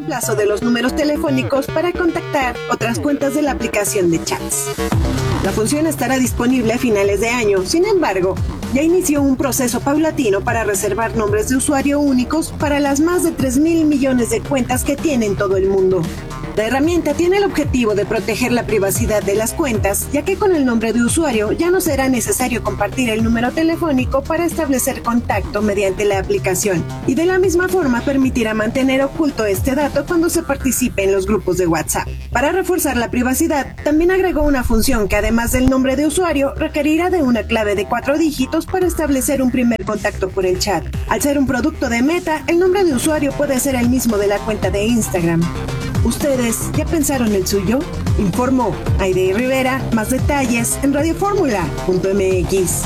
reemplazo de los números telefónicos para contactar otras cuentas de la aplicación de chats. La función estará disponible a finales de año, sin embargo, ya inició un proceso paulatino para reservar nombres de usuario únicos para las más de 3.000 millones de cuentas que tiene en todo el mundo. La herramienta tiene el objetivo de proteger la privacidad de las cuentas, ya que con el nombre de usuario ya no será necesario compartir el número telefónico para establecer contacto mediante la aplicación, y de la misma forma permitirá mantener oculto este dato cuando se participe en los grupos de WhatsApp. Para reforzar la privacidad, también agregó una función que además del nombre de usuario requerirá de una clave de 4 dígitos para establecer un primer contacto por el chat. Al ser un producto de Meta, el nombre de usuario puede ser el mismo de la cuenta de Instagram. ¿Ustedes ya pensaron el suyo? Informó Aide Rivera. Más detalles en radioformula.mx.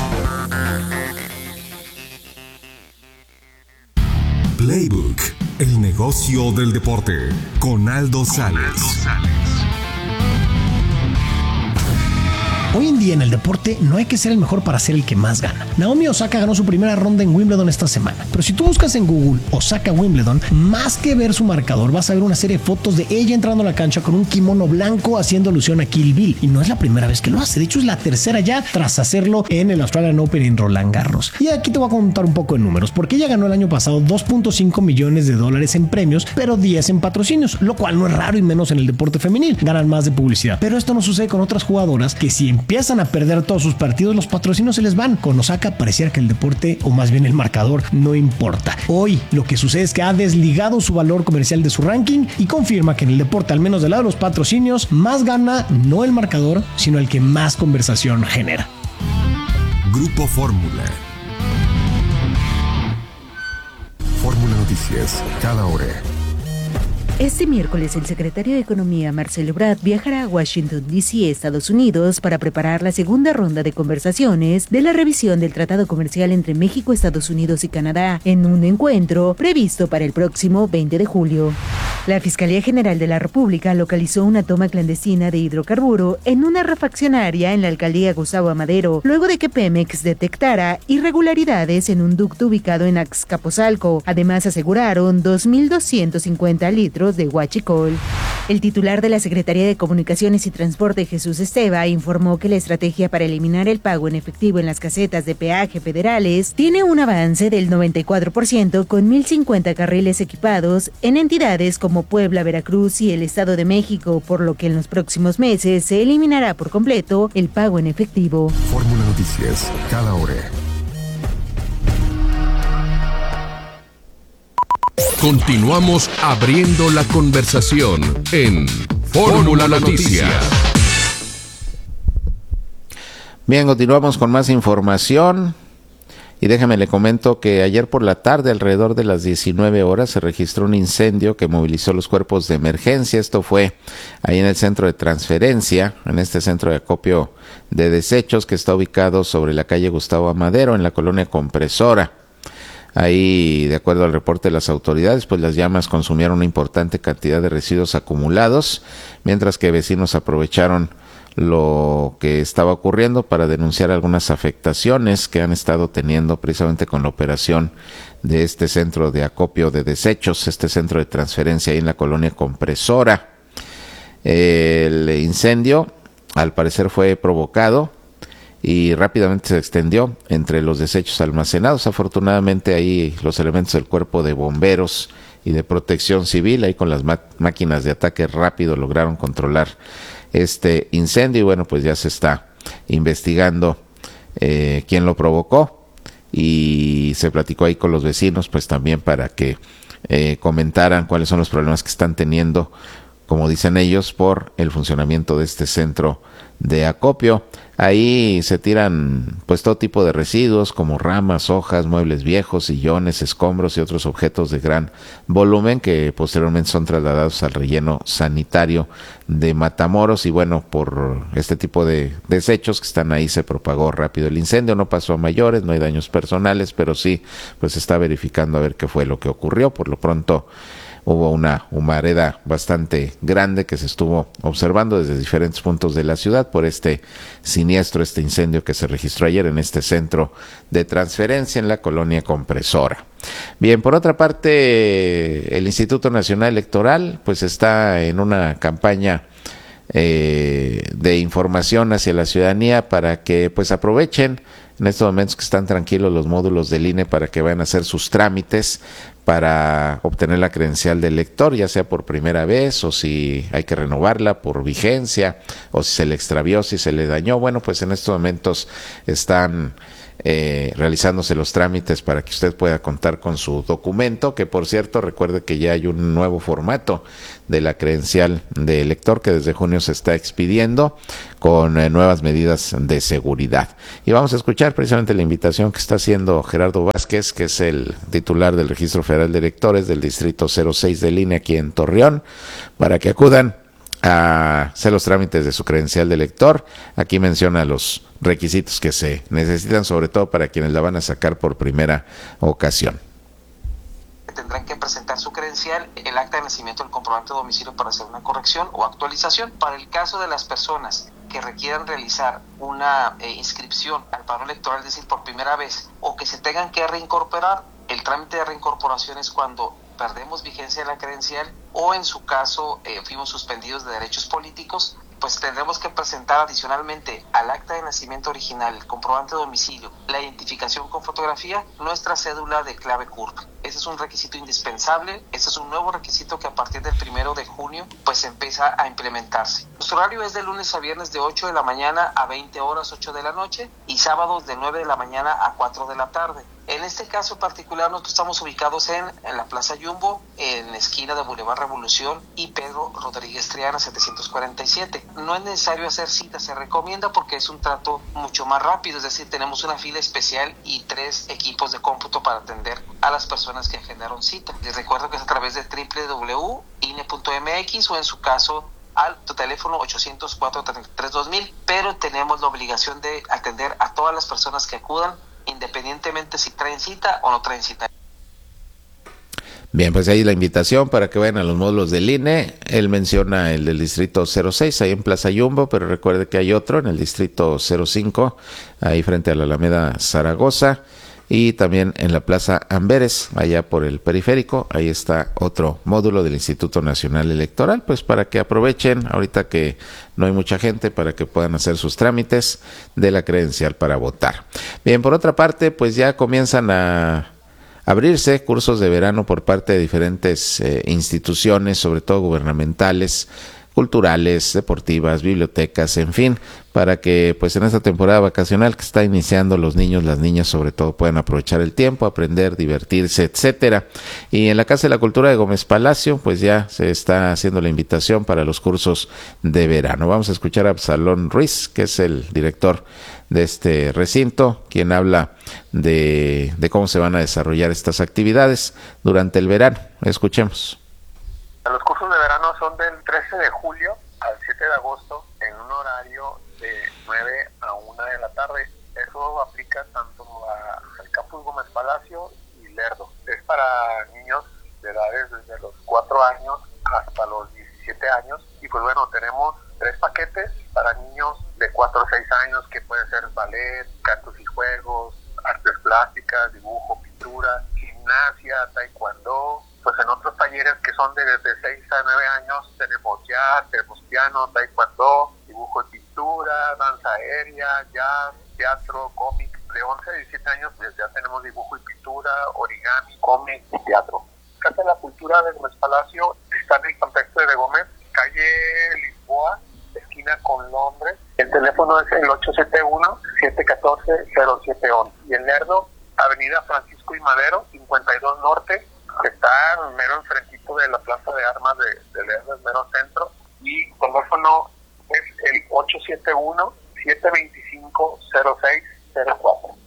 Playbook, el negocio del deporte, con Aldo Sales. Hoy en día en el deporte no hay que ser el mejor para ser el que más gana. Naomi Osaka ganó su primera ronda en Wimbledon esta semana, pero si tú buscas en Google Osaka Wimbledon, más que ver su marcador vas a ver una serie de fotos de ella entrando a la cancha con un kimono blanco haciendo alusión a Kill Bill, y no es la primera vez que lo hace, de hecho es la tercera ya tras hacerlo en el Australian Open en Roland Garros. Y aquí te voy a contar un poco de números, porque ella ganó el año pasado $2.5 millones en premios, pero 10 en patrocinios, lo cual no es raro y menos en el deporte femenil, ganan más de publicidad. Pero esto no sucede con otras jugadoras que si empiezan a perder todos sus partidos, los patrocinios se les van. Con Osaka pareciera que el deporte, o más bien el marcador, no importa. Hoy lo que sucede es que ha desligado su valor comercial de su ranking y confirma que en el deporte, al menos del lado de los patrocinios, más gana no el marcador, sino el que más conversación genera. Grupo Fórmula. Fórmula Noticias, cada hora. Este miércoles, el secretario de Economía, Marcelo Ebrard, viajará a Washington, D.C., Estados Unidos, para preparar la segunda ronda de conversaciones de la revisión del Tratado Comercial entre México, Estados Unidos y Canadá, en un encuentro previsto para el próximo 20 de julio. La Fiscalía General de la República localizó una toma clandestina de hidrocarburo en una refaccionaria en la alcaldía Gustavo Amadero, luego de que Pemex detectara irregularidades en un ducto ubicado en Azcapotzalco. Además, aseguraron 2.250 litros de huachicol. El titular de la Secretaría de Comunicaciones y Transporte, Jesús Esteva, informó que la estrategia para eliminar el pago en efectivo en las casetas de peaje federales tiene un avance del 94%, con 1.050 carriles equipados en entidades como Puebla, Veracruz y el Estado de México, por lo que en los próximos meses se eliminará por completo el pago en efectivo. Fórmula Noticias, cada hora. Continuamos abriendo la conversación en Fórmula Noticias. Bien, continuamos con más información. Y déjame le comento que ayer por la tarde, alrededor de las 19 horas, se registró un incendio que movilizó los cuerpos de emergencia. Esto fue ahí en el centro de transferencia, en este centro de acopio de desechos que está ubicado sobre la calle Gustavo Amadero, en la colonia Compresora. Ahí, de acuerdo al reporte de las autoridades, pues las llamas consumieron una importante cantidad de residuos acumulados, mientras que vecinos aprovecharon lo que estaba ocurriendo para denunciar algunas afectaciones que han estado teniendo precisamente con la operación de este centro de acopio de desechos, este centro de transferencia ahí en la colonia Compresora. El incendio, al parecer, fue provocado y rápidamente se extendió entre los desechos almacenados. Afortunadamente ahí los elementos del cuerpo de bomberos y de protección civil, ahí con las máquinas de ataque rápido, lograron controlar este incendio y bueno, pues ya se está investigando quién lo provocó, y se platicó ahí con los vecinos pues también para que comentaran cuáles son los problemas que están teniendo, como dicen ellos, por el funcionamiento de este centro de acopio. Ahí se tiran pues todo tipo de residuos como ramas, hojas, muebles viejos, sillones, escombros y otros objetos de gran volumen que posteriormente son trasladados al relleno sanitario de Matamoros. Y bueno, por este tipo de desechos que están ahí se propagó rápido el incendio. No pasó a mayores, no hay daños personales, pero sí pues se está verificando a ver qué fue lo que ocurrió. Por lo pronto hubo una humareda bastante grande que se estuvo observando desde diferentes puntos de la ciudad por este siniestro, este incendio que se registró ayer en este centro de transferencia en la colonia Compresora. Bien, por otra parte, el Instituto Nacional Electoral pues está en una campaña de información hacia la ciudadanía para que pues aprovechen en estos momentos que están tranquilos los módulos del INE para que vayan a hacer sus trámites para obtener la credencial de elector, ya sea por primera vez o si hay que renovarla por vigencia o si se le extravió, si se le dañó. Bueno, pues en estos momentos están realizándose los trámites para que usted pueda contar con su documento, que por cierto recuerde que ya hay un nuevo formato de la credencial de elector que desde junio se está expidiendo con nuevas medidas de seguridad. Y vamos a escuchar precisamente la invitación que está haciendo Gerardo Vázquez, que es el titular del Registro Federal de Electores del Distrito 06 del INE aquí en Torreón, para que acudan a hacer los trámites de su credencial de elector. Aquí menciona los requisitos que se necesitan, sobre todo para quienes la van a sacar por primera ocasión. Tendrán que presentar su credencial, el acta de nacimiento, el comprobante de domicilio para hacer una corrección o actualización. Para el caso de las personas que requieran realizar una inscripción al padrón electoral, es decir, por primera vez, o que se tengan que reincorporar, el trámite de reincorporación es cuando perdemos vigencia de la credencial o en su caso fuimos suspendidos de derechos políticos, pues tendremos que presentar adicionalmente al acta de nacimiento original, el comprobante de domicilio, la identificación con fotografía, nuestra cédula de clave CURP. Ese es un requisito indispensable, ese es un nuevo requisito que a partir del 1 de junio pues empieza a implementarse. Nuestro horario es de lunes a viernes de 8 de la mañana a 20 horas, 8 de la noche, y sábados de 9 de la mañana a 4 de la tarde. En este caso particular nosotros estamos ubicados en la Plaza Jumbo, en la esquina de Boulevard Revolución y Pedro Rodríguez Triana 747. No es necesario hacer cita, se recomienda porque es un trato mucho más rápido, es decir, tenemos una fila especial y 3 equipos de cómputo para atender a las personas que agendaron cita. Les recuerdo que es a través de www.ine.mx o en su caso al teléfono 804-33-2000, pero tenemos la obligación de atender a todas las personas que acudan, independientemente si traen cita o no traen cita. Bien, pues ahí la invitación para que vayan a los módulos del INE. Él menciona el del distrito 06, ahí en Plaza Jumbo, pero recuerde que hay otro en el distrito 05, ahí frente a la Alameda Zaragoza, y también en la Plaza Amberes, allá por el periférico, ahí está otro módulo del Instituto Nacional Electoral, pues para que aprovechen ahorita que no hay mucha gente, para que puedan hacer sus trámites de la credencial para votar. Bien, por otra parte, pues ya comienzan a abrirse cursos de verano por parte de diferentes instituciones, sobre todo gubernamentales, culturales, deportivas, bibliotecas, en fin, para que pues en esta temporada vacacional que está iniciando, los niños, las niñas sobre todo puedan aprovechar el tiempo, aprender, divertirse, etcétera. Y en la Casa de la Cultura de Gómez Palacio pues ya se está haciendo la invitación para los cursos de verano. Vamos a escuchar a Absalón Ruiz, que es el director de este recinto, quien habla de cómo se van a desarrollar estas actividades durante el verano. Escuchemos. Los cursos de verano son del 13 de julio al 7 de agosto en un horario de 9 a 1 de la tarde. Eso aplica tanto al Campus Gómez Palacio y Lerdo. Es para niños de edades desde los 4 años hasta los 17 años. Y pues bueno, tenemos 3 paquetes para niños de 4 a 6 años que pueden ser ballet, cantos y juegos, artes plásticas, dibujo, pintura, gimnasia, taekwondo. Pues en otros talleres que son de desde 6 a 9 años tenemos jazz, tenemos piano, taekwondo, dibujo y pintura, danza aérea, jazz, teatro, cómic. De 11 a 17 años pues ya tenemos dibujo y pintura, origami, cómic y teatro. Casa de la Cultura de Gómez Palacio está en el contexto de Gómez, calle Lisboa, esquina con Londres. El teléfono es el 871-714-0711. Y en Lerdo, avenida Francisco y Madero, 52 Norte, que está mero enfrentito de la Plaza de Armas de Lerdo, el mero centro, y el teléfono es el 871-725-0604.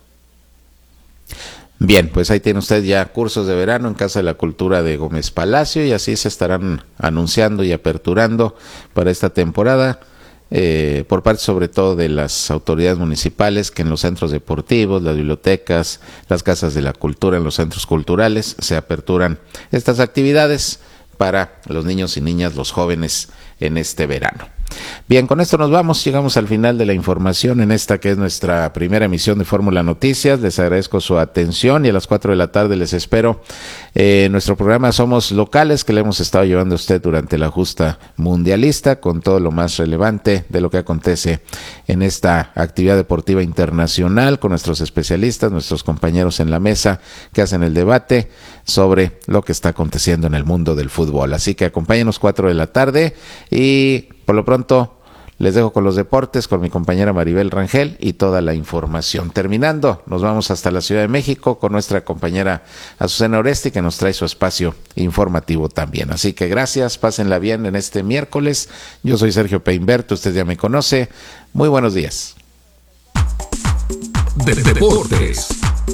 Bien, pues ahí tiene usted ya cursos de verano en Casa de la Cultura de Gómez Palacio, y así se estarán anunciando y aperturando para esta temporada, por parte sobre todo de las autoridades municipales, que en los centros deportivos, las bibliotecas, las casas de la cultura, en los centros culturales se aperturan estas actividades para los niños y niñas, los jóvenes en este verano. Bien, con esto nos vamos, llegamos al final de la información en esta que es nuestra primera emisión de Fórmula Noticias. Les agradezco su atención y a las 4 de la tarde les espero en nuestro programa Somos Locales, que le hemos estado llevando a usted durante la justa mundialista con todo lo más relevante de lo que acontece en esta actividad deportiva internacional, con nuestros especialistas, nuestros compañeros en la mesa que hacen el debate sobre lo que está aconteciendo en el mundo del fútbol. Así que acompáñenos 4 de la tarde y por lo pronto les dejo con los deportes, con mi compañera Maribel Rangel y toda la información. Terminando, nos vamos hasta la Ciudad de México con nuestra compañera Azucena Oresti, que nos trae su espacio informativo también. Así que gracias, pásenla bien en este miércoles. Yo soy Sergio Peinberto, usted ya me conoce. Muy buenos días. Deportes.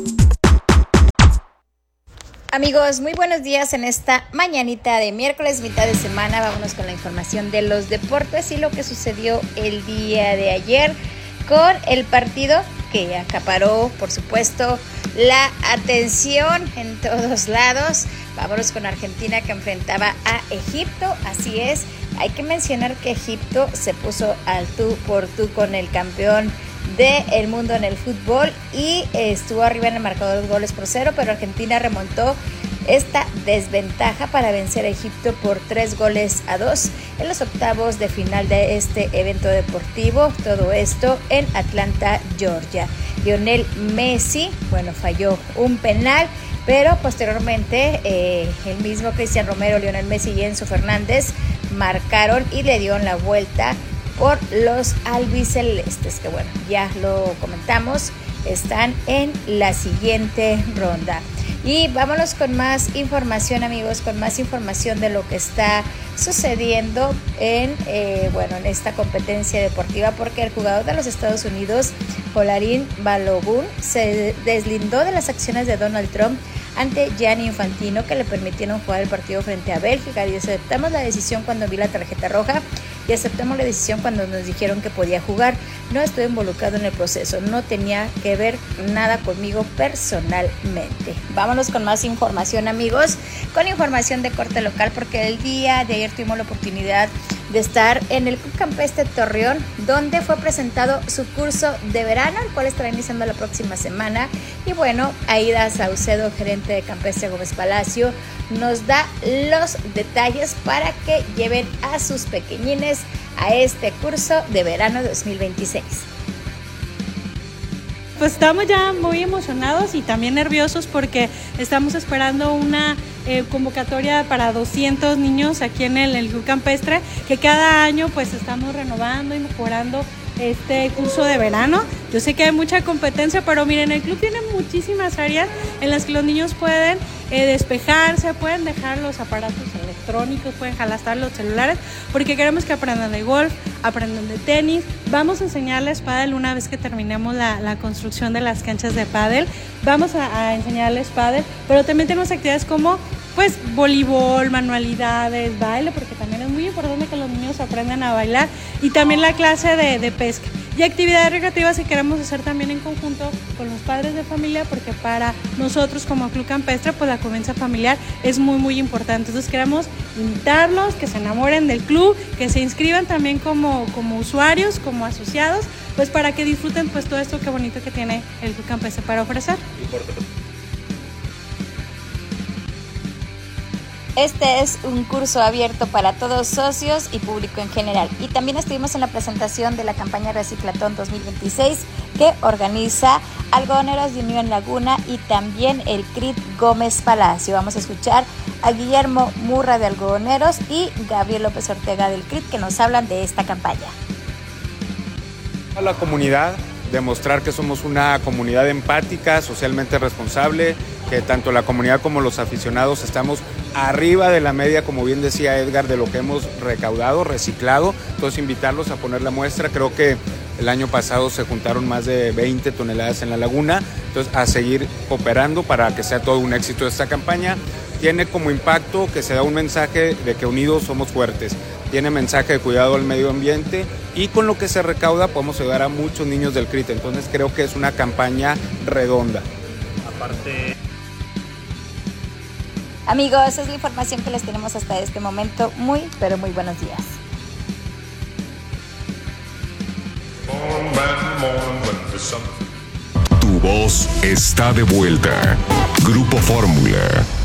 Amigos, muy buenos días en esta mañanita de miércoles, mitad de semana. Vámonos con la información de los deportes y lo que sucedió el día de ayer con el partido que acaparó, por supuesto, la atención en todos lados. Vámonos con Argentina, que enfrentaba a Egipto. Así es, hay que mencionar que Egipto se puso al tú por tú con el campeón del mundo en el fútbol y estuvo arriba en el marcador 2-0, pero Argentina remontó esta desventaja para vencer a Egipto por 3-2 en los octavos de final de este evento deportivo. Todo esto en Atlanta, Georgia. Lionel Messi, falló un penal, pero posteriormente el mismo Cristian Romero, Lionel Messi y Enzo Fernández marcaron y le dieron la vuelta por los albicelestes, que ya lo comentamos, están en la siguiente ronda. Y vámonos con más información, amigos, con más información de lo que está sucediendo en esta competencia deportiva, porque el jugador de los Estados Unidos, Folarin Balogun, se deslindó de las acciones de Donald Trump ante Gianni Infantino, que le permitieron jugar el partido frente a Bélgica. Y aceptamos la decisión cuando vi la tarjeta roja y aceptamos la decisión cuando nos dijeron que podía jugar. No estoy involucrado en el proceso, no tenía que ver nada conmigo personalmente. Vámonos con más información, amigos, con información de corte local, porque el día de ayer tuvimos la oportunidad de estar en el Club Campestre Torreón, donde fue presentado su curso de verano, el cual estará iniciando la próxima semana. Y Aida Saucedo, gerente de Campestre Gómez Palacio, nos da los detalles para que lleven a sus pequeñines a este curso de verano 2026. Pues estamos ya muy emocionados y también nerviosos porque estamos esperando una convocatoria para 200 niños aquí en el Club Campestre, que cada año pues estamos renovando y mejorando este curso de verano. Yo sé que hay mucha competencia, pero miren, el club tiene muchísimas áreas en las que los niños pueden despejarse, pueden dejar los aparatos electrónicos, pueden jalar los celulares, porque queremos que aprendan de golf, aprendan de tenis. Vamos a enseñarles pádel una vez que terminemos la construcción de las canchas de pádel. Vamos a enseñarles pádel, pero también tenemos actividades como voleibol, manualidades, baile, porque también es muy importante que los niños aprendan a bailar, y también la clase de pesca y actividades recreativas que queremos hacer también en conjunto con los padres de familia, porque para nosotros como Club Campestre la convivencia familiar es muy muy importante. Entonces queremos invitarlos, que se enamoren del club, que se inscriban también como usuarios, como asociados, para que disfruten todo esto que bonito que tiene el Club Campestre para ofrecer. Este es un curso abierto para todos socios y público en general. Y también estuvimos en la presentación de la campaña Reciclatón 2026 que organiza Algodoneros de Unión Laguna y también el CRIT Gómez Palacio. Vamos a escuchar a Guillermo Murra de Algodoneros y Gabriel López Ortega del CRIT, que nos hablan de esta campaña. A la comunidad, demostrar que somos una comunidad empática, socialmente responsable, que tanto la comunidad como los aficionados estamos arriba de la media, como bien decía Edgar, de lo que hemos recaudado, reciclado. Entonces invitarlos a poner la muestra. Creo que el año pasado se juntaron más de 20 toneladas en la laguna, entonces a seguir cooperando para que sea todo un éxito esta campaña. Tiene como impacto que se da un mensaje de que unidos somos fuertes, tiene mensaje de cuidado al medio ambiente, y con lo que se recauda podemos ayudar a muchos niños del CRIT. Entonces creo que es una campaña redonda. Amigos, esa es la información que les tenemos hasta este momento. Muy, pero muy buenos días. Tu voz está de vuelta. Grupo Fórmula.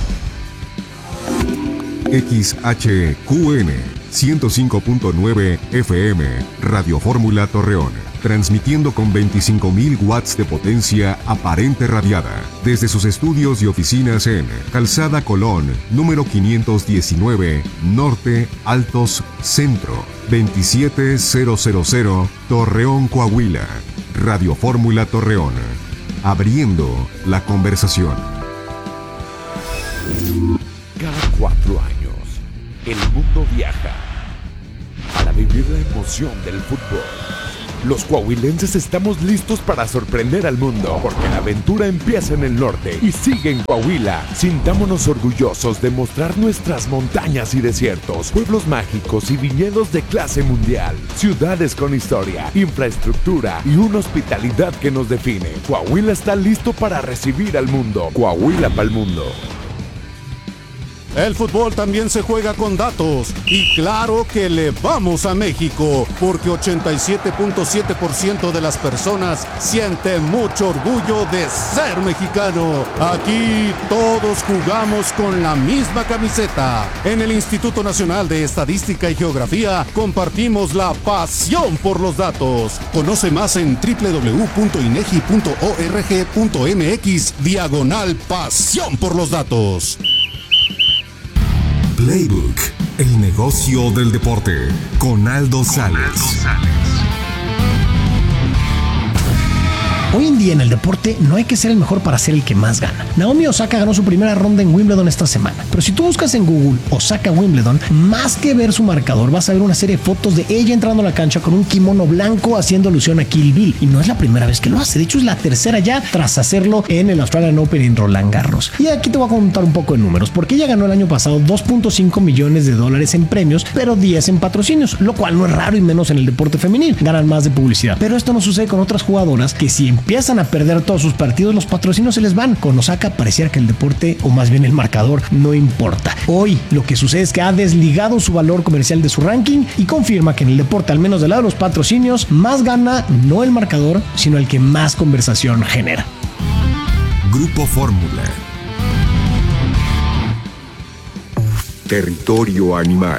XHQN 105.9 FM, Radio Fórmula Torreón, transmitiendo con 25.000 watts de potencia aparente radiada, desde sus estudios y oficinas en Calzada Colón, número 519, Norte, Altos, Centro, 27000, Torreón, Coahuila. Radio Fórmula Torreón, abriendo la conversación. Cada 4 años, el mundo viaja para vivir la emoción del fútbol. Los coahuilenses estamos listos para sorprender al mundo, porque la aventura empieza en el norte y sigue en Coahuila. Sintámonos orgullosos de mostrar nuestras montañas y desiertos, pueblos mágicos y viñedos de clase mundial, ciudades con historia, infraestructura y una hospitalidad que nos define. Coahuila está listo para recibir al mundo. Coahuila para el mundo. El fútbol también se juega con datos y claro que le vamos a México porque 87.7% de las personas siente mucho orgullo de ser mexicano. Aquí todos jugamos con la misma camiseta. En el Instituto Nacional de Estadística y Geografía compartimos la pasión por los datos. Conoce más en www.inegi.org.mx/pasión por los datos. Playbook, el negocio del deporte, con Aldo Sales. Hoy en día en el deporte no hay que ser el mejor para ser el que más gana. Naomi Osaka ganó su primera ronda en Wimbledon esta semana. Pero si tú buscas en Google Osaka Wimbledon, más que ver su marcador, vas a ver una serie de fotos de ella entrando a la cancha con un kimono blanco haciendo alusión a Kill Bill. Y no es la primera vez que lo hace. De hecho, es la tercera ya tras hacerlo en el Australian Open en Roland Garros. Y aquí te voy a contar un poco de números, porque ella ganó el año pasado $2.5 millones en premios, pero 10 en patrocinios, lo cual no es raro y menos en el deporte femenil. Ganan más de publicidad. Pero esto no sucede con otras jugadoras que si empiezan a perder todos sus partidos, los patrocinios se les van. Con Osaka pareciera que el deporte, o más bien el marcador, no importa. Hoy lo que sucede es que ha desligado su valor comercial de su ranking y confirma que en el deporte, al menos del lado de los patrocinios, más gana no el marcador, sino el que más conversación genera. Grupo Fórmula. Territorio animal.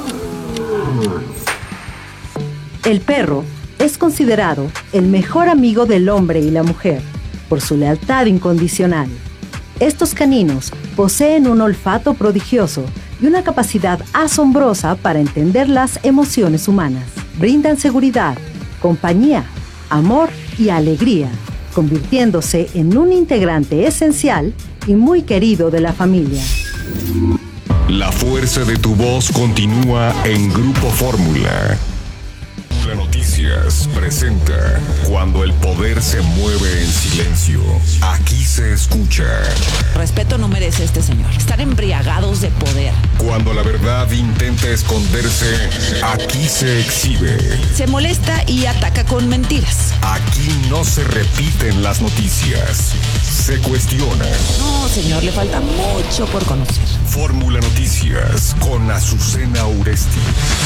El perro es considerado el mejor amigo del hombre y la mujer por su lealtad incondicional. Estos caninos poseen un olfato prodigioso y una capacidad asombrosa para entender las emociones humanas. Brindan seguridad, compañía, amor y alegría, convirtiéndose en un integrante esencial y muy querido de la familia. La fuerza de tu voz continúa en Grupo Fórmula. La Noticias presenta Cuando el poder se mueve en silencio. Aquí se escucha. Respeto no merece este señor. Están embriagados de poder. Cuando la verdad intenta esconderse, aquí se exhibe. Se molesta y ataca con mentiras. Aquí no se repiten las noticias. Se cuestiona. No, señor, le falta mucho por conocer. Fórmula Noticias con Azucena Uresti.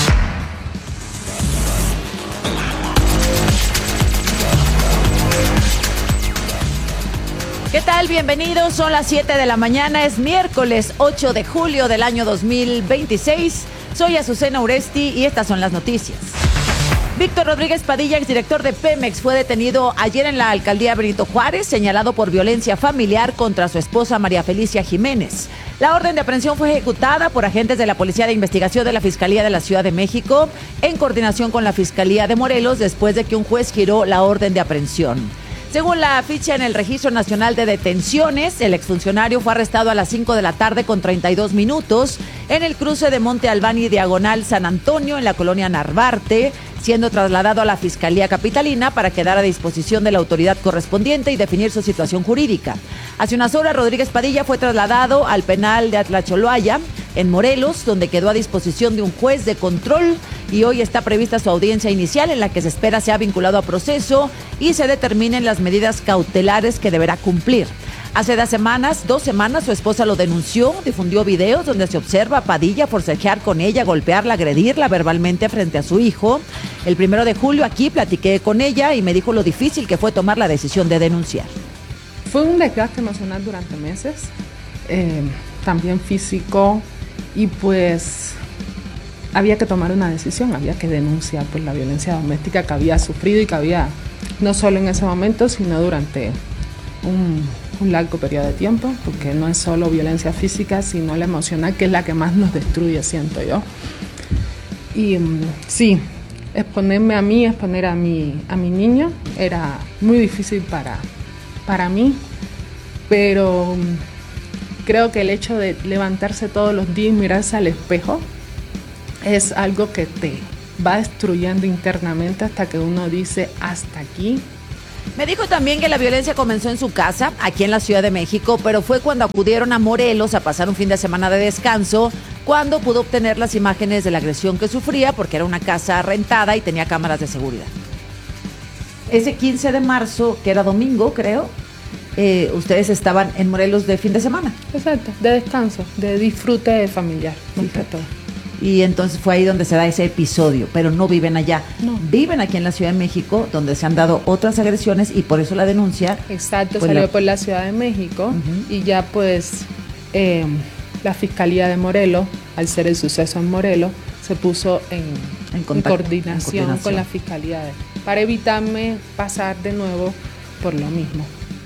¿Qué tal? Bienvenidos, son las 7 de la mañana, es miércoles 8 de julio del año 2026. Soy Azucena Uresti y estas son las noticias. Víctor Rodríguez Padilla, exdirector de Pemex, fue detenido ayer en la alcaldía Benito Juárez, señalado por violencia familiar contra su esposa María Felicia Jiménez. La orden de aprehensión fue ejecutada por agentes de la Policía de Investigación de la Fiscalía de la Ciudad de México, en coordinación con la Fiscalía de Morelos, después de que un juez giró la orden de aprehensión. Según la ficha en el Registro Nacional de Detenciones, el exfuncionario fue arrestado a las 5 de la tarde con 32 minutos en el cruce de Monte Albán y Diagonal San Antonio, en la colonia Narvarte, siendo trasladado a la Fiscalía Capitalina para quedar a disposición de la autoridad correspondiente y definir su situación jurídica. Hace unas horas, Rodríguez Padilla fue trasladado al penal de Atlacholoaya, en Morelos, donde quedó a disposición de un juez de control, y hoy está prevista su audiencia inicial, en la que se espera sea vinculado a proceso y se determinen las medidas cautelares que deberá cumplir. Hace 2 semanas, su esposa lo denunció, difundió videos donde se observa a Padilla forcejear con ella, golpearla, agredirla verbalmente frente a su hijo. El 1 de julio aquí platiqué con ella y me dijo lo difícil que fue tomar la decisión de denunciar. Fue un desgaste emocional durante meses, también físico, y pues había que tomar una decisión, había que denunciar pues la violencia doméstica que había sufrido y que había, no solo en ese momento, sino durante un largo periodo de tiempo, porque no es solo violencia física, sino la emocional, que es la que más nos destruye, siento yo. Y sí, exponerme a mí, exponer a mi niño, era muy difícil para mí, pero creo que el hecho de levantarse todos los días y mirarse al espejo es algo que te va destruyendo internamente hasta que uno dice hasta aquí. Me dijo también que la violencia comenzó en su casa, aquí en la Ciudad de México, pero fue cuando acudieron a Morelos a pasar un fin de semana de descanso, cuando pudo obtener las imágenes de la agresión que sufría, porque era una casa rentada y tenía cámaras de seguridad. Ese 15 de marzo, que era domingo, creo, ustedes estaban en Morelos de fin de semana. Exacto, de descanso, de disfrute familiar, más que todo. Y entonces fue ahí donde se da ese episodio, pero no viven allá. No. Viven aquí en la Ciudad de México, donde se han dado otras agresiones y por eso la denuncia. Exacto, pues salió por la Ciudad de México y ya pues la Fiscalía de Morelos, al ser el suceso en Morelos, se puso en coordinación con la Fiscalía para evitarme pasar de nuevo por lo mismo.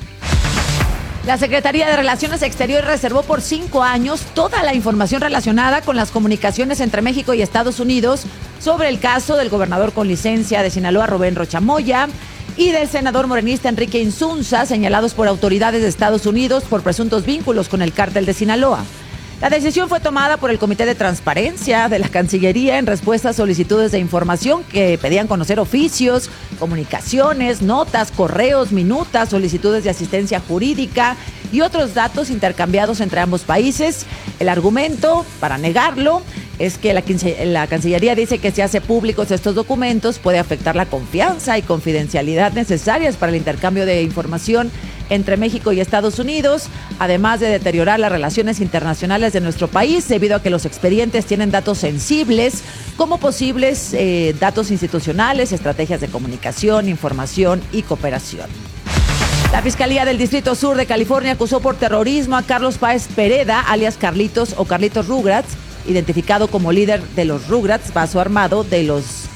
La Secretaría de Relaciones Exteriores reservó por 5 años toda la información relacionada con las comunicaciones entre México y Estados Unidos sobre el caso del gobernador con licencia de Sinaloa, Rubén Rocha Moya, y del senador morenista Enrique Insunza, señalados por autoridades de Estados Unidos por presuntos vínculos con el cártel de Sinaloa. La decisión fue tomada por el Comité de Transparencia de la Cancillería en respuesta a solicitudes de información que pedían conocer oficios, comunicaciones, notas, correos, minutas, solicitudes de asistencia jurídica y otros datos intercambiados entre ambos países. El argumento para negarlo es que la Cancillería dice que si hace públicos estos documentos puede afectar la confianza y confidencialidad necesarias para el intercambio de información entre México y Estados Unidos, además de deteriorar las relaciones internacionales de nuestro país debido a que los expedientes tienen datos sensibles como posibles datos institucionales, estrategias de comunicación, información y cooperación. La Fiscalía del Distrito Sur de California acusó por terrorismo a Carlos Páez Pereda, alias Carlitos o Carlitos Rugrats, identificado como líder de los Rugrats, vaso armado del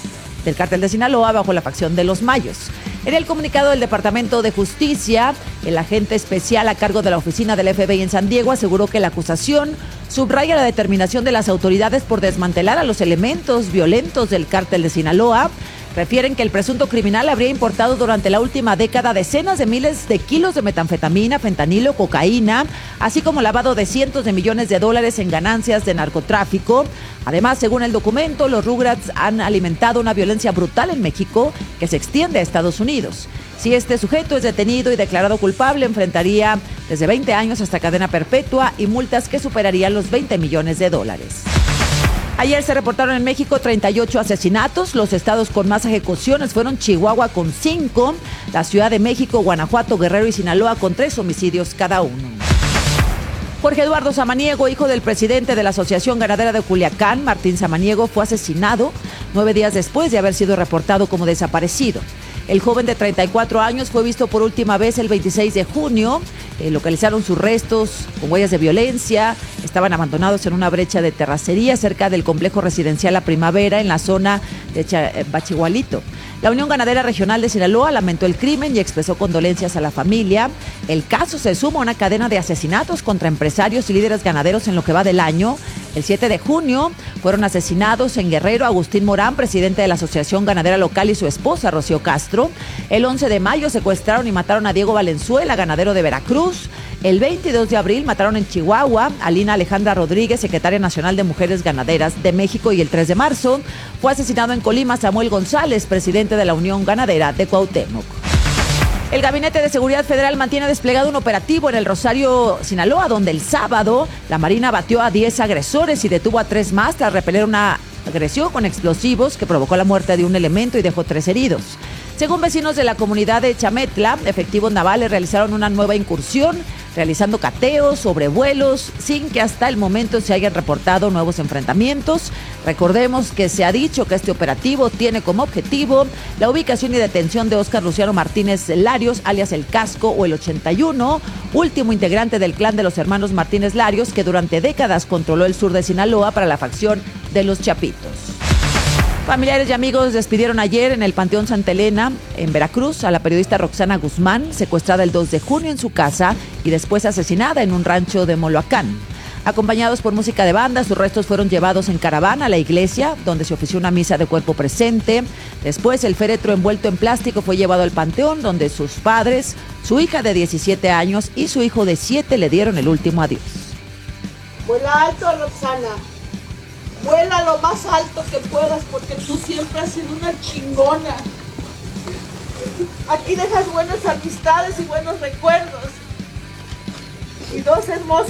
cártel de Sinaloa bajo la facción de los Mayos. En el comunicado del Departamento de Justicia, el agente especial a cargo de la oficina del FBI en San Diego aseguró que la acusación subraya la determinación de las autoridades por desmantelar a los elementos violentos del cártel de Sinaloa. Refieren que el presunto criminal habría importado durante la última década decenas de miles de kilos de metanfetamina, fentanilo, cocaína, así como lavado de cientos de millones de dólares en ganancias de narcotráfico. Además, según el documento, los Rugrats han alimentado una violencia brutal en México que se extiende a Estados Unidos. Si este sujeto es detenido y declarado culpable, enfrentaría desde 20 años hasta cadena perpetua y multas que superarían los 20 millones de dólares. Ayer se reportaron en México 38 asesinatos. Los estados con más ejecuciones fueron Chihuahua con 5, la Ciudad de México, Guanajuato, Guerrero y Sinaloa con 3 homicidios cada uno. Jorge Eduardo Samaniego, hijo del presidente de la Asociación Ganadera de Culiacán, Martín Samaniego, fue asesinado 9 días después de haber sido reportado como desaparecido. El joven de 34 años fue visto por última vez el 26 de junio. Localizaron sus restos con huellas de violencia. Estaban abandonados en una brecha de terracería cerca del complejo residencial La Primavera en la zona de Bachihualito. La Unión Ganadera Regional de Sinaloa lamentó el crimen y expresó condolencias a la familia. El caso se suma a una cadena de asesinatos contra empresarios y líderes ganaderos en lo que va del año. El 7 de junio fueron asesinados en Guerrero Agustín Morán, presidente de la Asociación Ganadera Local, y su esposa Rocío Castro. El 11 de mayo secuestraron y mataron a Diego Valenzuela, ganadero de Veracruz. El 22 de abril mataron en Chihuahua a Lina Alejandra Rodríguez, secretaria nacional de Mujeres Ganaderas de México. Y el 3 de marzo fue asesinado en Colima Samuel González, presidente de la Unión Ganadera de Cuauhtémoc. El Gabinete de Seguridad Federal mantiene desplegado un operativo en el Rosario, Sinaloa, donde el sábado la Marina batió a 10 agresores y detuvo a 3 más tras repeler una agresión con explosivos que provocó la muerte de un elemento y dejó 3 heridos. Según vecinos de la comunidad de Chametla, efectivos navales realizaron una nueva incursión realizando cateos, sobrevuelos, sin que hasta el momento se hayan reportado nuevos enfrentamientos. Recordemos que se ha dicho que este operativo tiene como objetivo la ubicación y detención de Óscar Luciano Martínez Larios, alias El Casco o el 81, último integrante del clan de los hermanos Martínez Larios, que durante décadas controló el sur de Sinaloa para la facción de los Chapitos. Familiares y amigos despidieron ayer en el Panteón Santa Elena, en Veracruz, a la periodista Roxana Guzmán, secuestrada el 2 de junio en su casa y después asesinada en un rancho de Moloacán. Acompañados por música de banda, sus restos fueron llevados en caravana a la iglesia, donde se ofició una misa de cuerpo presente. Después, el féretro envuelto en plástico fue llevado al panteón, donde sus padres, su hija de 17 años y su hijo de 7 le dieron el último adiós. Vuela alto, Roxana. Vuela lo más alto que puedas, porque tú siempre has sido una chingona. Aquí dejas buenas amistades y buenos recuerdos. Y dos hermosos